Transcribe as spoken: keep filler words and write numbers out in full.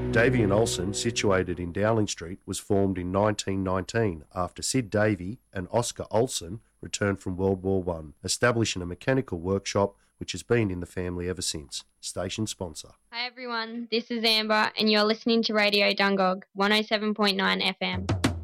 Davey and Olsen, situated in Dowling Street, was formed in nineteen nineteen after Sid Davey and Oscar Olsen returned from World War One, establishing a mechanical workshop which has been in the family ever since. Station sponsor. Hi everyone, this is Amber and you're listening to Radio Dungog one oh seven point nine F M.